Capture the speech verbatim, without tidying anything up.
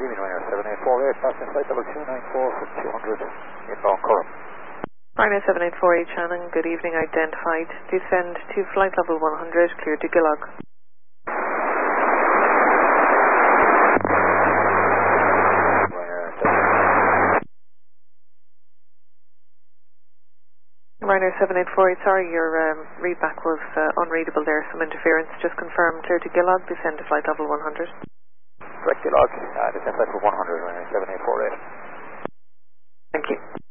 evening, Ryanair seven eight four eight, passing flight level two nine four for two hundred, inbound Curragh. Ryanair seven eight four eight, Shannon, good evening, identified. Descend to flight level one hundred, clear to Gilog. Ryanair seven eight four eight, sorry, your um, readback was uh, unreadable there, some interference. Just confirm, clear to Gilog, descend to flight level one hundred. Correct, Gilog, uh, descend flight level one hundred, Ryanair seven eight four eight. Thank you.